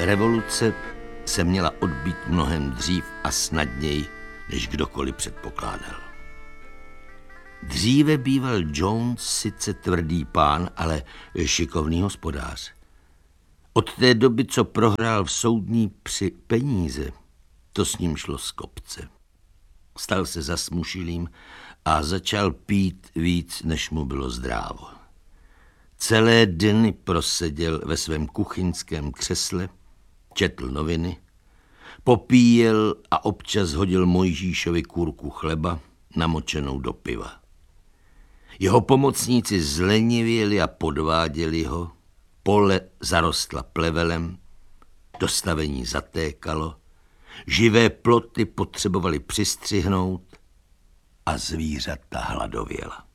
Revoluce se měla odbít mnohem dřív a snadněji, než kdokoliv předpokládal. Dříve býval Jones sice tvrdý pán, ale šikovný hospodář. Od té doby, co prohrál v soudní při peníze, to s ním šlo z kopce. Stal se zasmušilým a začal pít víc, než mu bylo zdrávo. Celé dny proseděl ve svém kuchyňském křesle, četl noviny, popíjel a občas hodil Mojžíšovi kurku chleba namočenou do piva. Jeho pomocníci zlenivěli a podváděli ho, pole zarostla plevelem, dostavení zatékalo, živé ploty potřebovali přistřihnout a zvířata hladověla.